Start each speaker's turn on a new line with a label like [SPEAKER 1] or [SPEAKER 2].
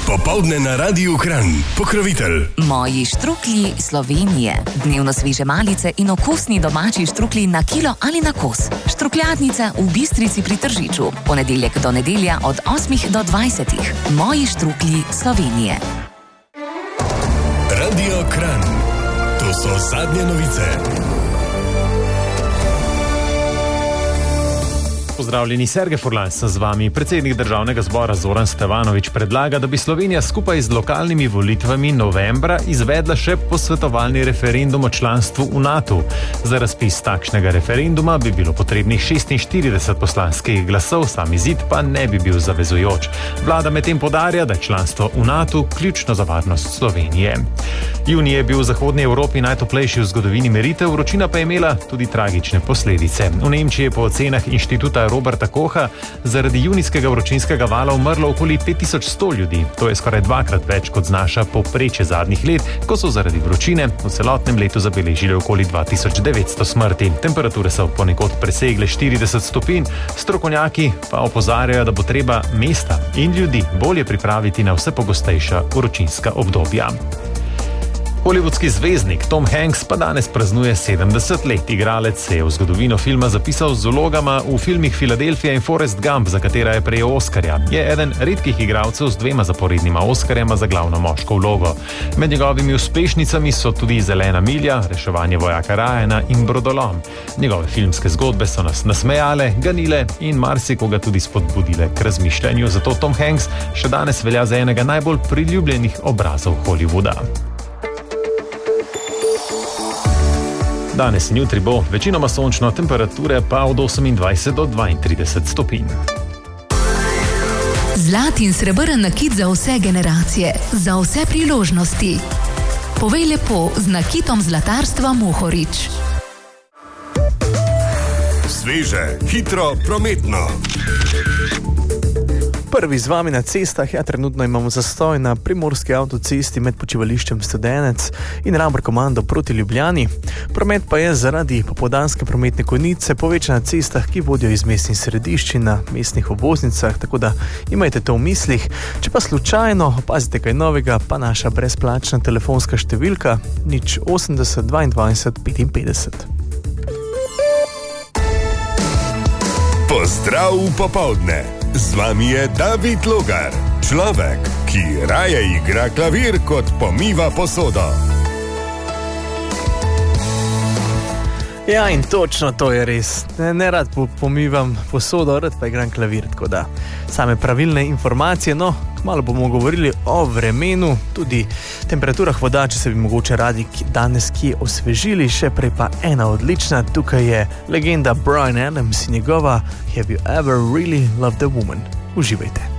[SPEAKER 1] Popoldne na Radiu Kranj. Pokrovitelj.
[SPEAKER 2] Moji štruklji Slovenije. Dnevno sveže malice in okusni domači štruklji na kilo ali na kos. Štrukljatnica v Bistrici pri Tržiču. Ponedeljek do nedelja od 8 do 20. Moji štruklji Slovenije.
[SPEAKER 1] Radio Kranj. To so zadnje novice.
[SPEAKER 3] Pozdravljeni, Sergej Furlan sem z vami. Predsednik Državnega zbora Zoran Stevanović predlaga, da bi Slovenija skupaj z lokalnimi volitvami novembra izvedla še posvetovalni referendum o članstvu v NATO. Za razpis takšnega referenduma bi bilo potrebnih 46 poslanskih glasov, sam izid pa ne bi bil zavezujoč. Vlada medtem poudarja, da je članstvo v NATO ključno za varnost Slovenije. Junij je bil v zahodnji Evropi najtoplejši v zgodovini meritev, vročina pa je imela tudi tragične posledice. V Nemčiji je po ocenah inštituta Roberta Kocha zaradi junijskega vročinskega vala umrlo okoli 5100 ljudi. To je skoraj dvakrat več, kot znaša povprečje zadnjih let, ko so zaradi vročine v celotnem letu zabeležili okoli 2900 smrti. Temperature so ponekod presegle 40 stopinj, strokovnjaki pa opozarjajo, da bo treba mesta in ljudi bolje pripraviti na vse pogostejša vročinska obdobja. Hollywoodski zvezdnik Tom Hanks pa danes praznuje 70 let. Igralec se je v zgodovino filma zapisal z vlogama v filmih Filadelfija in Forrest Gump, za katera je prejel Oskarja. Je eden redkih igralcev z 2 zaporednima Oskarjema za glavno moško vlogo. Med njegovimi uspešnicami so tudi Zelena milja, Reševanje vojaka Ryana in Brodolom. Njegove filmske zgodbe so nas nasmejale, ganile in marsikoga tudi spodbudile k razmišljanju. Zato Tom Hanks še danes velja za enega najbolj priljubljenih obrazov Hollywooda. Danes in jutri bo večinoma sončno, temperature pa od 28 do 32 stopinj.
[SPEAKER 4] Zlat in srebrn nakit za vse generacije, za vse priložnosti. Povej lepo z nakitom zlatarstva Mohorič.
[SPEAKER 1] Sveže, hitro, prometno.
[SPEAKER 5] Prvi z vami na cestah, trenutno imamo zastoj na primorski avtocesti med počivališčem Studenec in Rabr-Komando proti Ljubljani. Promet pa je zaradi popoldanske prometne konice povečan na cestah, ki vodijo iz mestnih središč in na mestnih obvoznicah, tako da imajte to v mislih. Če pa slučajno opazite kaj novega, pa naša brezplačna telefonska številka 080 22 55.
[SPEAKER 1] Pozdrav popoldne. Z vami je David Logar, človek, ki raje igra klavir, kot pomiva posodo.
[SPEAKER 5] Ja, in točno to je res. Ne rad pomivam posodo, rad pa igram klavir, tako da same pravilne informacije. No, malo bomo govorili o vremenu, tudi temperaturah voda, če se bi mogoče radi danes kje osvežili, še prej pa ena odlična. Tukaj je legenda Bryan Adams in njegova Have You Ever Really Loved a Woman? Uživajte.